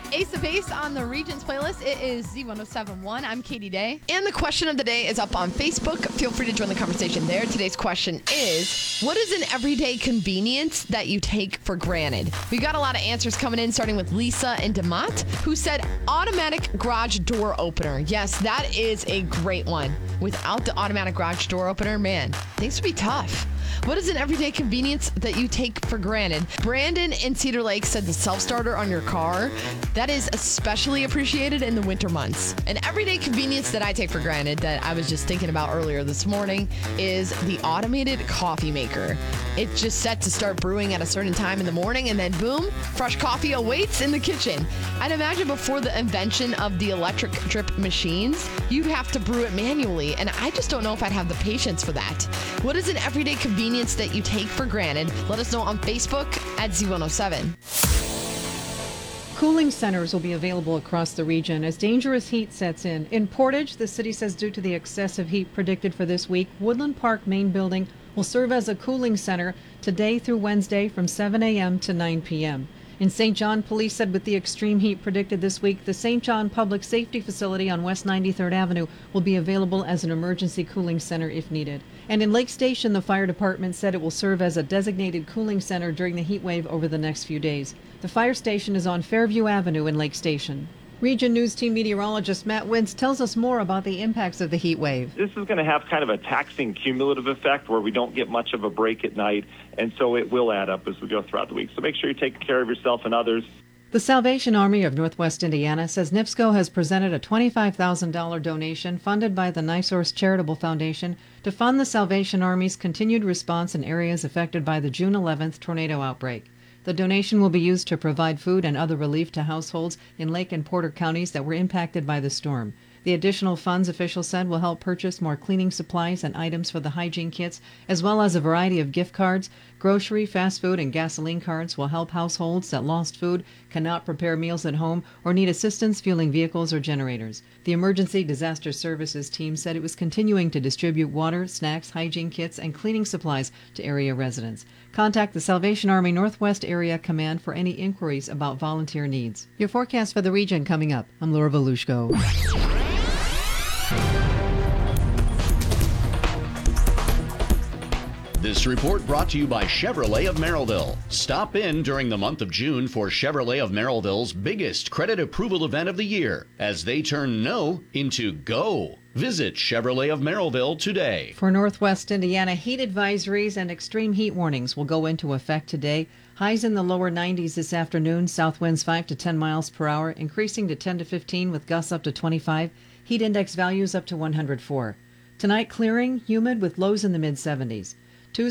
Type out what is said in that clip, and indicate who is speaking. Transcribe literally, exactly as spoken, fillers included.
Speaker 1: Ace of Base on the Regions playlist. It is Z one oh seven point one. I'm Katie Day.
Speaker 2: And the question of the day is up on Facebook. Feel free to join the conversation there. Today's question is, what is an everyday convenience that you take for granted? We got a lot of answers coming in, starting with Lisa and DeMott, who said automatic garage door opener. Yes, that is a great one. Without the automatic garage door opener, man, things would be tough. What is an everyday convenience that you take for granted? Brandon in Cedar Lake said the self-starter on your car. That is especially appreciated in the winter months. An everyday convenience that I take for granted that I was just thinking about earlier this morning is the automated coffee maker. It's just set to start brewing at a certain time in the morning, and then boom, fresh coffee awaits in the kitchen. I'd imagine before the invention of the electric drip machines, you'd have to brew it manually, and I just don't know if I'd have the patience for that. What is an everyday convenience that you take for granted? Let us know on Facebook at Z one oh seven.
Speaker 3: Cooling centers will be available across the region as dangerous heat sets in. In Portage, the city says due to the excessive heat predicted for this week, Woodland Park main building will serve as a cooling center today through Wednesday from seven a.m. to nine p.m. In Saint John, police said with the extreme heat predicted this week, the Saint John Public Safety Facility on West ninety-third Avenue will be available as an emergency cooling center if needed. And in Lake Station, the fire department said it will serve as a designated cooling center during the heat wave over the next few days. The fire station is on Fairview Avenue in Lake Station. Region News Team meteorologist Matt Wintz tells us more about the impacts of the heat wave.
Speaker 4: This is going to have kind of a taxing cumulative effect where we don't get much of a break at night, and so it will add up as we go throughout the week. So make sure you're taking care of yourself and others.
Speaker 3: The Salvation Army of Northwest Indiana says NIPSCO has presented a twenty-five thousand dollars donation funded by the NiSource Charitable Foundation to fund the Salvation Army's continued response in areas affected by the June eleventh tornado outbreak. The donation will be used to provide food and other relief to households in Lake and Porter counties that were impacted by the storm. The additional funds, officials said, will help purchase more cleaning supplies and items for the hygiene kits, as well as a variety of gift cards. Grocery, fast food, and gasoline cards will help households that lost food, cannot prepare meals at home, or need assistance fueling vehicles or generators. The Emergency Disaster Services team said it was continuing to distribute water, snacks, hygiene kits, and cleaning supplies to area residents. Contact the Salvation Army Northwest Area Command for any inquiries about volunteer needs. Your forecast for the region coming up. I'm Laura Volushko.
Speaker 5: This report brought to you by Chevrolet of Merrillville. Stop in during the month of June for Chevrolet of Merrillville's biggest credit approval event of the year as they turn no into go. Visit Chevrolet of Merrillville today.
Speaker 3: For Northwest Indiana, heat advisories and extreme heat warnings will go into effect today. Highs in the lower nineties this afternoon, south winds five to ten miles per hour, increasing to ten to fifteen with gusts up to twenty-five. Heat index values up to one hundred four. Tonight, clearing, humid with lows in the mid seventies.